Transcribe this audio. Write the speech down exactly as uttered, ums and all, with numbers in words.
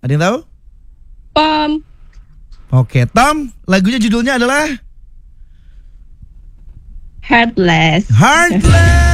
Ada yang tahu? Pom. Oke, Tom, lagunya judulnya adalah Heartless. Heartless.